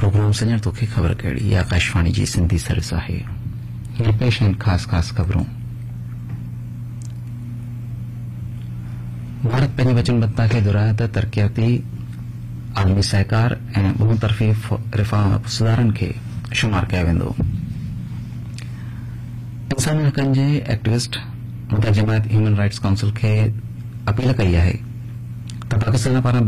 Programme सॼण तोखे ख़बर कहिड़ी आकाशवाणी जी सिंधी सर्विस आहे। हीअ पेश आहिनि ख़ास ख़बरूं। भारत पंहिंजी वचनबद्धता खे दुहिराए त तरक़ियाती आलमी सहकार ऐं बहुतरफ़ी सुधारनि खे शुमार कयो वेंदो। इंसानी हक़नि जे एक्टिविस्ट मुद्दा जमायत ह्यूमन राइट्स काउंसिल खे अपील कई आहे त पाकिस्तान पारां